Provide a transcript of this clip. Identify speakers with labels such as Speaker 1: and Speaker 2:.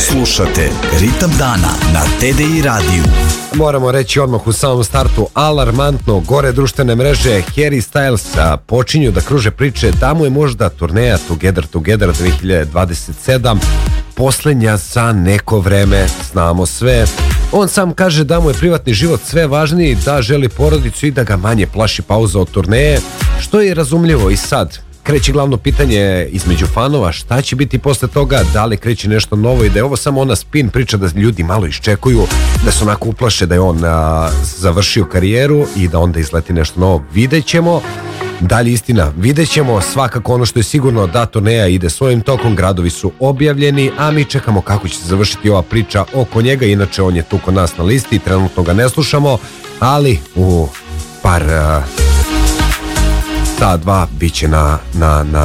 Speaker 1: Slušate Ritam dana na TDI radiju.
Speaker 2: Moramo reći odmah u samom startu, alarmantno, gore društvene mreže Harry Styles počinju da kruže priče da mu je možda turneja Together 2027 poslednja za neko vreme. Znamo sve. On sam kaže da mu je privatni život sve važniji, da želi porodicu i da ga manje plaši pauza od turneje, što je razumljivo. I sad kreće glavno pitanje između fanova, šta će biti posle toga, da li kreće nešto novo i da je ovo samo ona spin priča da ljudi malo iščekuju, da se onako uplaše da je on završio karijeru i da onda izleti nešto novo. Vidjet ćemo. Dalje istina, vidjet ćemo. Svakako ono što je sigurno da turneja ide svojim tokom, gradovi su objavljeni, a mi čekamo kako će se završiti ova priča oko njega. Inače on je tu kod nas na listi, trenutno ga ne slušamo, ali u par sat, dva bit će na